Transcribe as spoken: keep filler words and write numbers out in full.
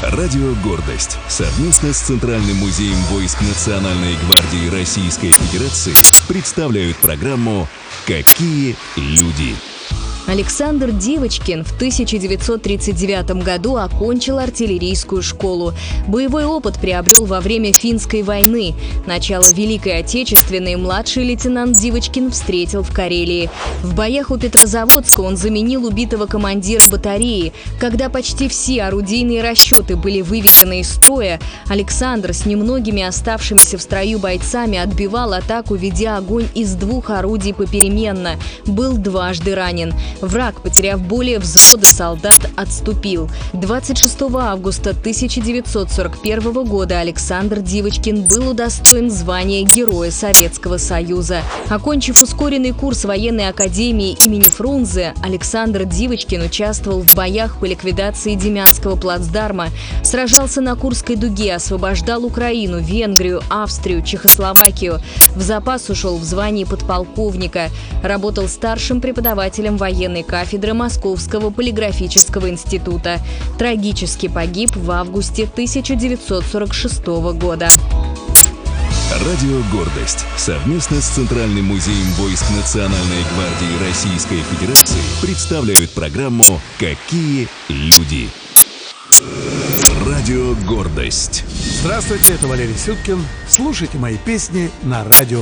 Радио «Гордость» совместно с Центральным музеем войск Национальной гвардии Российской Федерации представляют программу «Какие люди?». Александр Девочкин в тысяча девятьсот тридцать девятом году окончил артиллерийскую школу. Боевой опыт приобрел во время Финской войны. Начало Великой Отечественной младший лейтенант Девочкин встретил в Карелии. В боях у Петрозаводска он заменил убитого командира батареи. Когда почти все орудийные расчеты были выведены из строя, Александр с немногими оставшимися в строю бойцами отбивал атаку, ведя огонь из двух орудий попеременно. Был дважды ранен. Враг, потеряв более взвода солдат, отступил. двадцать шестого августа тысяча девятьсот сорок первого года Александр Девочкин был удостоен звания Героя Советского Союза. Окончив ускоренный курс военной академии имени Фрунзе, Александр Девочкин участвовал в боях по ликвидации Демянского плацдарма, сражался на Курской дуге, освобождал Украину, Венгрию, Австрию, Чехословакию. В запас ушел в звании подполковника. Работал старшим преподавателем военной кафедры Московского полиграфического института. Трагически погиб в августе тысяча девятьсот сорок шестого года. Радио «Гордость» совместно с Центральным музеем войск Национальной гвардии Российской Федерации представляют программу «Какие люди?». Радио «Гордость». Здравствуйте, это Валерий Сюткин. Слушайте мои песни на радио